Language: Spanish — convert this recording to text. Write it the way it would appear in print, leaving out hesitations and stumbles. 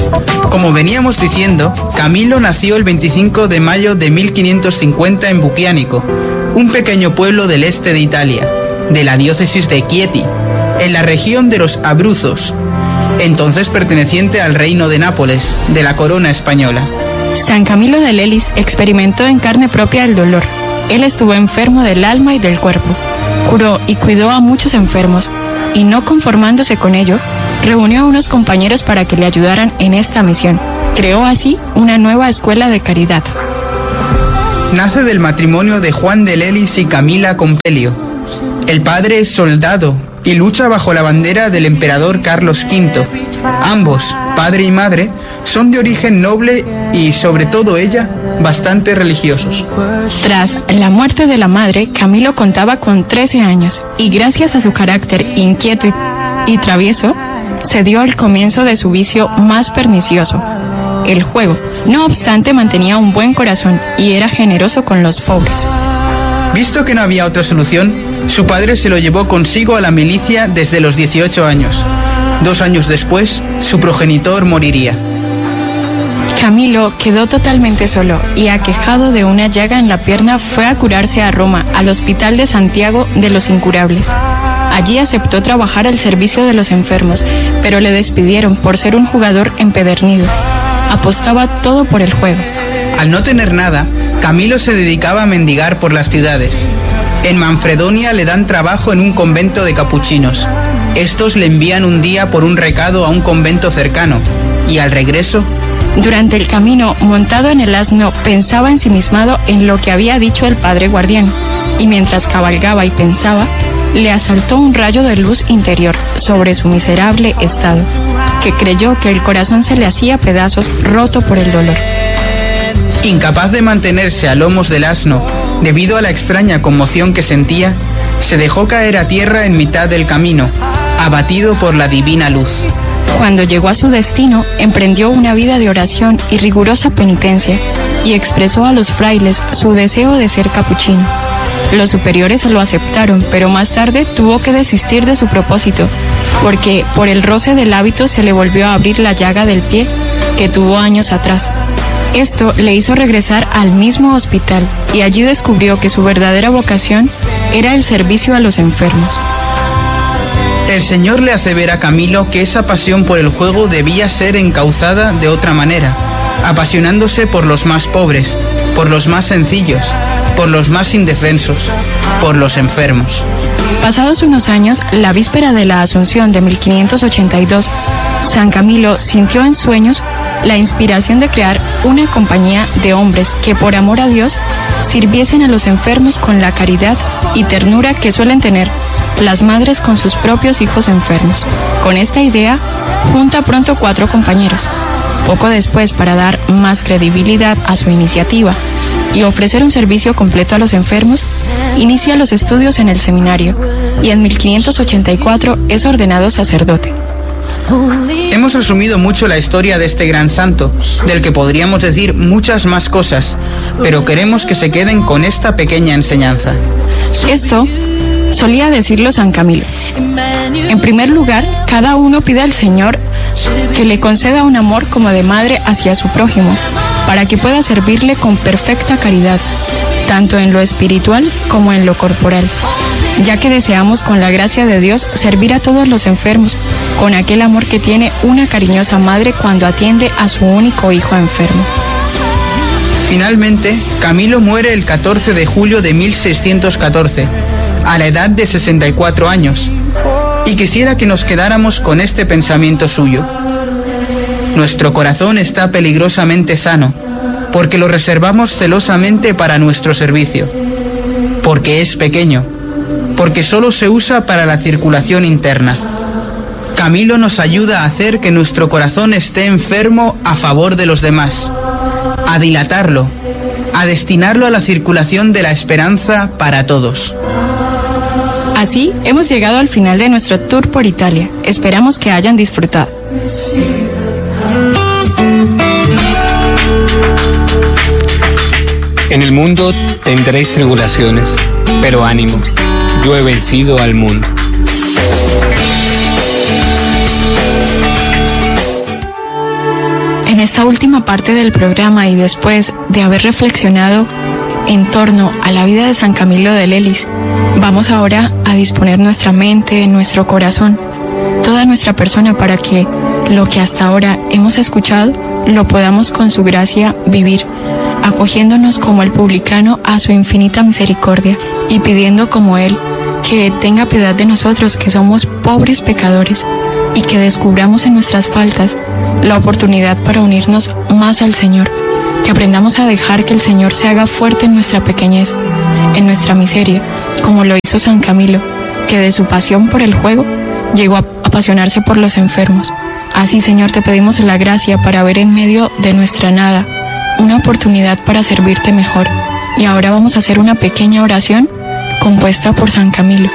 Como veníamos diciendo, Camilo nació el 25 de mayo de 1550 en Buchianico, un pequeño pueblo del este de Italia, de la diócesis de Chieti, en la región de los Abruzos, entonces perteneciente al reino de Nápoles, de la corona española. San Camilo de Lelis experimentó en carne propia el dolor. Él estuvo enfermo del alma y del cuerpo. Curó y cuidó a muchos enfermos, y no conformándose con ello, reunió a unos compañeros para que le ayudaran en esta misión. Creó así una nueva escuela de caridad. Nace del matrimonio de Juan de Lelis y Camila Compelio. El padre es soldado y lucha bajo la bandera del emperador Carlos V. Ambos, padre y madre, son de origen noble y, sobre todo ella, bastante religiosos. Tras la muerte de la madre, Camilo contaba con 13 años y gracias a su carácter inquieto y travieso, se dio el comienzo de su vicio más pernicioso, el juego. No obstante, mantenía un buen corazón y era generoso con los pobres. Visto que no había otra solución, su padre se lo llevó consigo a la milicia desde los 18 años. 2 años después, su progenitor moriría. Camilo quedó totalmente solo y, aquejado de una llaga en la pierna, fue a curarse a Roma, al Hospital de Santiago de los Incurables. Allí aceptó trabajar al servicio de los enfermos, pero le despidieron por ser un jugador empedernido. Apostaba todo por el juego. Al no tener nada, Camilo se dedicaba a mendigar por las ciudades. En Manfredonia le dan trabajo en un convento de capuchinos. Estos le envían un día por un recado a un convento cercano, y al regreso... Durante el camino, montado en el asno, pensaba ensimismado en lo que había dicho el padre guardián, y mientras cabalgaba y pensaba, le asaltó un rayo de luz interior sobre su miserable estado, que creyó que el corazón se le hacía pedazos, roto por el dolor. Incapaz de mantenerse a lomos del asno, debido a la extraña conmoción que sentía, se dejó caer a tierra en mitad del camino, abatido por la divina luz. Cuando llegó a su destino, emprendió una vida de oración y rigurosa penitencia, y expresó a los frailes su deseo de ser capuchino. Los superiores lo aceptaron, pero más tarde tuvo que desistir de su propósito, porque por el roce del hábito se le volvió a abrir la llaga del pie que tuvo años atrás. Esto le hizo regresar al mismo hospital, y allí descubrió que su verdadera vocación era el servicio a los enfermos. El Señor le hace ver a Camilo que esa pasión por el juego debía ser encauzada de otra manera, apasionándose por los más pobres, por los más sencillos, por los más indefensos, por los enfermos. Pasados unos años, la víspera de la Asunción de 1582, San Camilo sintió en sueños la inspiración de crear una compañía de hombres que, por amor a Dios, sirviesen a los enfermos con la caridad y ternura que suelen tener las madres con sus propios hijos enfermos. Con esta idea, junta pronto 4 compañeros. Poco después, para dar más credibilidad a su iniciativa y ofrecer un servicio completo a los enfermos, inicia los estudios en el seminario y en 1584 es ordenado sacerdote. Hemos resumido mucho la historia de este gran santo, del que podríamos decir muchas más cosas, pero queremos que se queden con esta pequeña enseñanza. Esto solía decirlo San Camilo. En primer lugar, cada uno pide al Señor que le conceda un amor como de madre hacia su prójimo, para que pueda servirle con perfecta caridad, tanto en lo espiritual como en lo corporal, ya que deseamos con la gracia de Dios servir a todos los enfermos, con aquel amor que tiene una cariñosa madre cuando atiende a su único hijo enfermo. Finalmente, Camilo muere el 14 de julio de 1614, a la edad de 64 años, y quisiera que nos quedáramos con este pensamiento suyo. Nuestro corazón está peligrosamente sano, porque lo reservamos celosamente para nuestro servicio, porque es pequeño, porque solo se usa para la circulación interna. Camilo nos ayuda a hacer que nuestro corazón esté enfermo a favor de los demás, a dilatarlo, a destinarlo a la circulación de la esperanza para todos. Así hemos llegado al final de nuestro tour por Italia. Esperamos que hayan disfrutado. En el mundo tendréis tribulaciones, pero ánimo, yo he vencido al mundo. esta última parte del programa y después de haber reflexionado en torno a la vida de San Camilo de Lelis, vamos ahora a disponer nuestra mente, nuestro corazón, toda nuestra persona para que lo que hasta ahora hemos escuchado lo podamos con su gracia vivir, acogiéndonos como el publicano a su infinita misericordia y pidiendo como él que tenga piedad de nosotros que somos pobres pecadores y que descubramos en nuestras faltas la oportunidad para unirnos más al Señor, que aprendamos a dejar que el Señor se haga fuerte en nuestra pequeñez, en nuestra miseria, como lo hizo San Camilo, que de su pasión por el juego llegó a apasionarse por los enfermos. Así, Señor, te pedimos la gracia para ver en medio de nuestra nada una oportunidad para servirte mejor. Y ahora vamos a hacer una pequeña oración compuesta por San Camilo.